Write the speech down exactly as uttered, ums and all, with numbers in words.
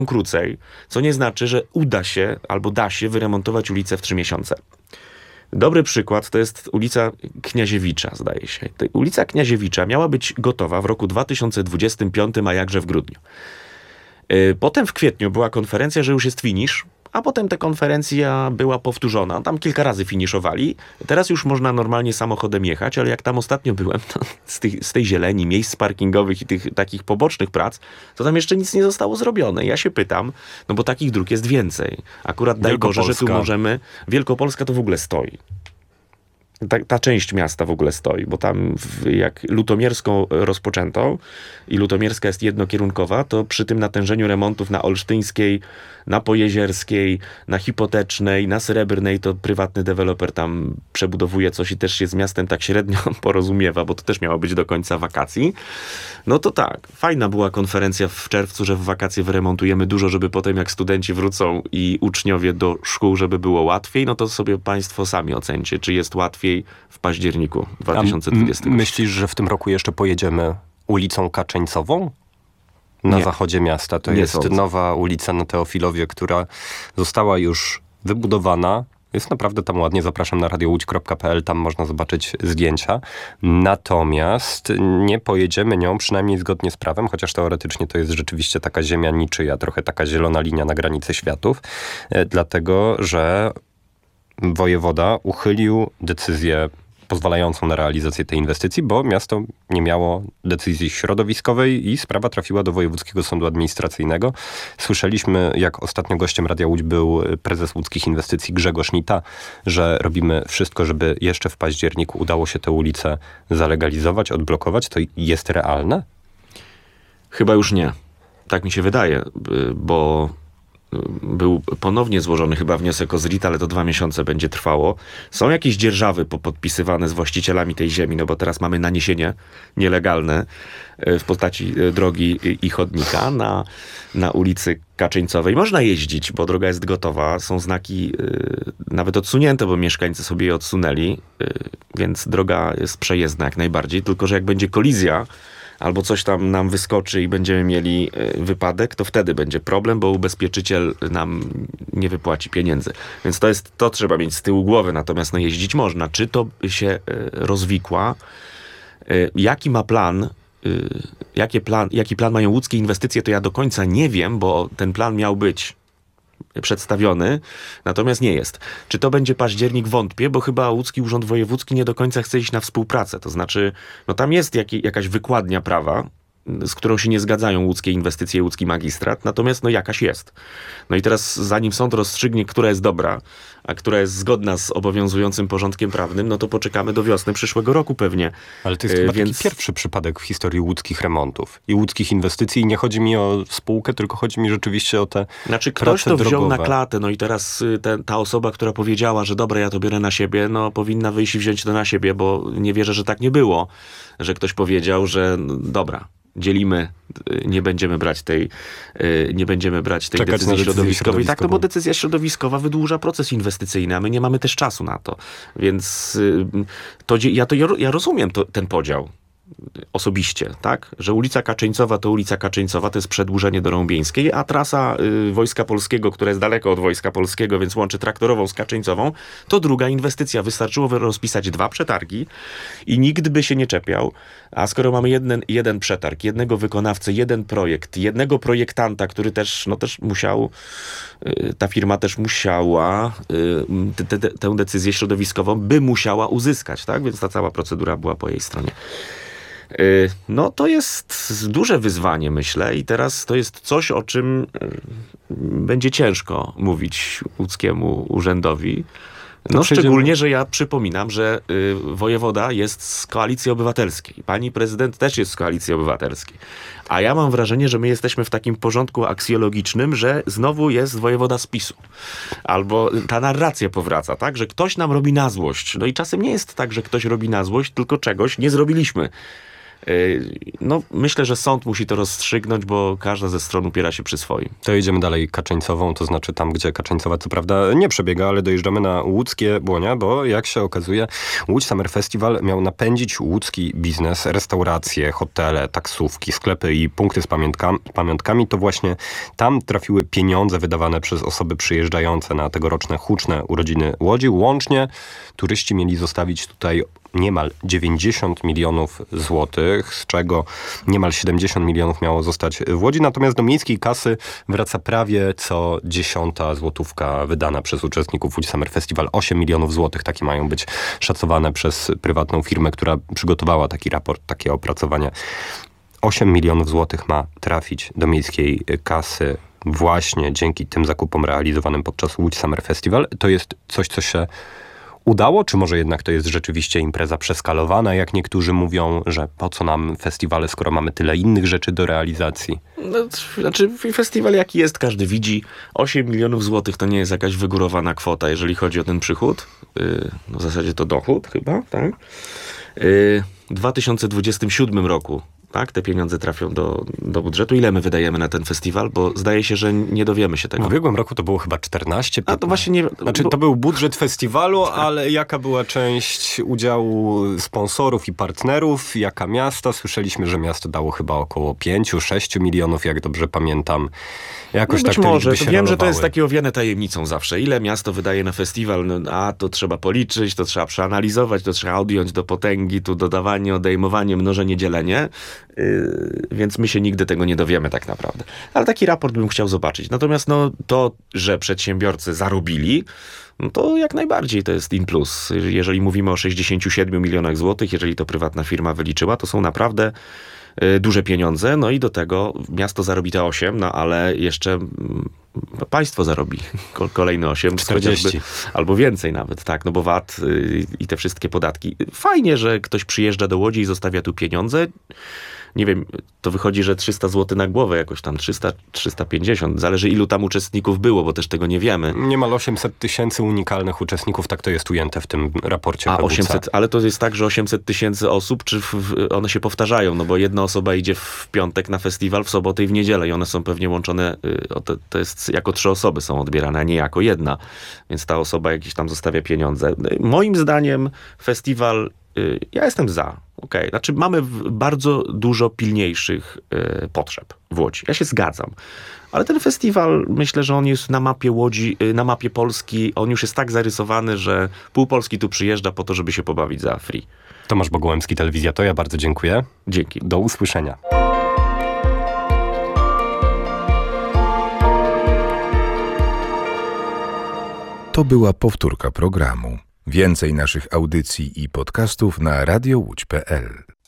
krócej, co nie znaczy, że uda się albo da się wyremontować ulicę w trzy miesiące. Dobry przykład to jest ulica Kniaziewicza, zdaje się. Ta ulica Kniaziewicza miała być gotowa w roku dwa tysiące dwudziestym piątym, a jakże w grudniu. Potem w kwietniu była konferencja, że już jest finisz, a potem ta konferencja była powtórzona. Tam kilka razy finiszowali. Teraz już można normalnie samochodem jechać, ale jak tam ostatnio byłem, to z, tych, z tej zieleni, miejsc parkingowych i tych takich pobocznych prac, to tam jeszcze nic nie zostało zrobione. Ja się pytam, no bo takich dróg jest więcej. Akurat daj Boże, że tu możemy... Wielkopolska to w ogóle stoi. Ta, ta część miasta w ogóle stoi, bo tam w, jak Lutomierską rozpoczęto i Lutomierska jest jednokierunkowa, to przy tym natężeniu remontów na Olsztyńskiej, na Pojezierskiej, na Hipotecznej, na Srebrnej, to prywatny deweloper tam przebudowuje coś i też się z miastem tak średnio porozumiewa, bo to też miało być do końca wakacji. No to tak, fajna była konferencja w czerwcu, że w wakacje wyremontujemy dużo, żeby potem jak studenci wrócą i uczniowie do szkół, żeby było łatwiej, no to sobie państwo sami ocencie, czy jest łatwiej w październiku dwa tysiące dwudziestego. M- myślisz, że w tym roku jeszcze pojedziemy ulicą Kaczeńcową? Na Nie. zachodzie miasta. To Nie jest sądzę. nowa ulica na Teofilowie, która została już wybudowana. Jest naprawdę tam ładnie. Zapraszam na radio łódź kropka p l. Tam można zobaczyć zdjęcia. Natomiast nie pojedziemy nią, przynajmniej zgodnie z prawem, chociaż teoretycznie to jest rzeczywiście taka ziemia niczyja, trochę taka zielona linia na granicy światów. E, dlatego, że wojewoda uchylił decyzję pozwalającą na realizację tej inwestycji, bo miasto nie miało decyzji środowiskowej i sprawa trafiła do Wojewódzkiego Sądu Administracyjnego. Słyszeliśmy, jak ostatnio gościem Radia Łódź był prezes Łódzkich Inwestycji Grzegorz Nita, że robimy wszystko, żeby jeszcze w październiku udało się tę ulicę zalegalizować, odblokować. To jest realne? Chyba już nie. Tak mi się wydaje, bo był ponownie złożony chyba wniosek o Z R I T, ale to dwa miesiące będzie trwało. Są jakieś dzierżawy podpisywane z właścicielami tej ziemi, no bo teraz mamy naniesienie nielegalne w postaci drogi i chodnika na, na ulicy Kaczeńcowej. Można jeździć, bo droga jest gotowa. Są znaki yy, nawet odsunięte, bo mieszkańcy sobie je odsunęli, yy, więc droga jest przejezdna jak najbardziej. Tylko że jak będzie kolizja, albo coś tam nam wyskoczy i będziemy mieli wypadek, to wtedy będzie problem, bo ubezpieczyciel nam nie wypłaci pieniędzy. Więc to jest, to trzeba mieć z tyłu głowy, natomiast no jeździć można. Czy to się rozwikła? Jaki ma plan? Jakie plan, jaki plan mają łódzkie inwestycje, to ja do końca nie wiem, bo ten plan miał być przedstawiony, natomiast nie jest. Czy to będzie październik? Wątpię, bo chyba Łódzki Urząd Wojewódzki nie do końca chce iść na współpracę. To znaczy, no tam jest jak, jakaś wykładnia prawa, z którą się nie zgadzają łódzkie inwestycje i łódzki magistrat, natomiast no jakaś jest. No i teraz zanim sąd rozstrzygnie, która jest dobra, a która jest zgodna z obowiązującym porządkiem prawnym, no to poczekamy do wiosny przyszłego roku pewnie. Ale to jest chyba Więc... taki pierwszy przypadek w historii łódzkich remontów i łódzkich inwestycji. I nie chodzi mi o spółkę, tylko chodzi mi rzeczywiście o te Znaczy ktoś to wziął drogowe. na klatę, no i teraz te, ta osoba, która powiedziała, że dobra, ja to biorę na siebie, no powinna wyjść i wziąć to na siebie, bo nie wierzę, że tak nie było, że ktoś powiedział, że no, dobra, dzielimy, nie będziemy brać tej, nie będziemy brać tej Czekać decyzji środowiskowej. Tak, no bo środowiskową. decyzja środowiskowa wydłuża proces inwestycyjny, a my nie mamy też czasu na to. Więc to, ja, to, ja rozumiem to, ten podział osobiście, tak? Że ulica Kaczeńcowa to ulica Kaczeńcowa, to jest przedłużenie do Rąbieńskiej, a trasa y, Wojska Polskiego, która jest daleko od Wojska Polskiego, więc łączy traktorową z Kaczeńcową, to druga inwestycja. Wystarczyło rozpisać dwa przetargi i nikt by się nie czepiał. A skoro mamy jeden, jeden przetarg, jednego wykonawcę, jeden projekt, jednego projektanta, który też, no też musiał, y, ta firma też musiała y, te, te, tę decyzję środowiskową by musiała uzyskać, tak? Więc ta cała procedura była po jej stronie. No to jest duże wyzwanie, myślę, i teraz to jest coś, o czym będzie ciężko mówić łódzkiemu urzędowi. No szczególnie, że ja przypominam, że y, wojewoda jest z Koalicji Obywatelskiej. Pani prezydent też jest z Koalicji Obywatelskiej. A ja mam wrażenie, że my jesteśmy w takim porządku aksjologicznym, że znowu jest wojewoda z PiSu. Albo ta narracja powraca, tak? Że ktoś nam robi na złość. No i czasem nie jest tak, że ktoś robi na złość, tylko czegoś nie zrobiliśmy. No, myślę, że sąd musi to rozstrzygnąć, bo każda ze stron upiera się przy swoim. To jedziemy dalej Kaczeńcową, to znaczy tam, gdzie Kaczeńcowa co prawda nie przebiega, ale dojeżdżamy na łódzkie Błonia, bo jak się okazuje, Łódź Summer Festival miał napędzić łódzki biznes, restauracje, hotele, taksówki, sklepy i punkty z pamiątka, pamiątkami. To właśnie tam trafiły pieniądze wydawane przez osoby przyjeżdżające na tegoroczne huczne urodziny Łodzi. Łącznie turyści mieli zostawić tutaj niemal dziewięćdziesiąt milionów złotych, z czego niemal siedemdziesiąt milionów miało zostać w Łodzi. Natomiast do miejskiej kasy wraca prawie co dziesiąta złotówka wydana przez uczestników Łódź Summer Festival. osiem milionów złotych takie mają być szacowane przez prywatną firmę, która przygotowała taki raport, takie opracowanie. osiem milionów złotych ma trafić do miejskiej kasy właśnie dzięki tym zakupom realizowanym podczas Łódź Summer Festival. To jest coś, co się udało, czy może jednak to jest rzeczywiście impreza przeskalowana, jak niektórzy mówią, że po co nam festiwale, skoro mamy tyle innych rzeczy do realizacji? No, znaczy festiwal jaki jest, każdy widzi. osiem milionów złotych to nie jest jakaś wygórowana kwota, jeżeli chodzi o ten przychód. Yy, no w zasadzie to dochód chyba, tak? Yy, w dwa tysiące dwudziestym siódmym roku tak, te pieniądze trafią do, do budżetu. Ile my wydajemy na ten festiwal? Bo zdaje się, że nie dowiemy się tego. W ubiegłym roku to było chyba czternaście. A to właśnie nie... Znaczy, bo... to był budżet festiwalu, ale jaka była część udziału sponsorów i partnerów? Jaka miasta? Słyszeliśmy, że miasto dało chyba około pięć sześć milionów, jak dobrze pamiętam. Jakoś no być tak te może. liczby się Wiem, rolowały. że to jest takie owiane tajemnicą zawsze. Ile miasto wydaje na festiwal? No, a to trzeba policzyć, to trzeba przeanalizować, to trzeba odjąć do potęgi, tu dodawanie, odejmowanie, mnożenie, dzielenie. Yy, więc my się nigdy tego nie dowiemy tak naprawdę. Ale taki raport bym chciał zobaczyć. Natomiast no, to, że przedsiębiorcy zarobili, no to jak najbardziej to jest in plus. Jeżeli mówimy o sześćdziesięciu siedmiu milionach złotych, jeżeli to prywatna firma wyliczyła, to są naprawdę y, duże pieniądze. No i do tego miasto zarobi te osiem, no ale jeszcze mm, państwo zarobi kolejne osiem. czterdzieści. Albo więcej nawet, tak, no bo V A T y, i te wszystkie podatki. Fajnie, że ktoś przyjeżdża do Łodzi i zostawia tu pieniądze. Nie wiem, to wychodzi, że trzysta złotych na głowę, jakoś tam trzysta trzysta pięćdziesiąt. Zależy, ilu tam uczestników było, bo też tego nie wiemy. Niemal osiemset tysięcy unikalnych uczestników, tak to jest ujęte w tym raporcie. A P W C. osiemset, ale to jest tak, że osiemset tysięcy osób, czy w, w, one się powtarzają, no bo jedna osoba idzie w piątek na festiwal, w sobotę i w niedzielę i one są pewnie łączone, y, o, to, to jest jako trzy osoby są odbierane, a nie jako jedna. Więc ta osoba jakieś tam zostawia pieniądze. Moim zdaniem festiwal, y, ja jestem za. Okej, okay. Znaczy mamy bardzo dużo pilniejszych y, potrzeb w Łodzi. Ja się zgadzam. Ale ten festiwal, myślę, że on jest na mapie Łodzi, y, na mapie Polski, on już jest tak zarysowany, że pół Polski tu przyjeżdża po to, żeby się pobawić za free. Tomasz Bogołębski, Telewizja To. Ja bardzo dziękuję. Dzięki. Do usłyszenia. To była powtórka programu. Więcej naszych audycji i podcastów na radio łódź kropka p l.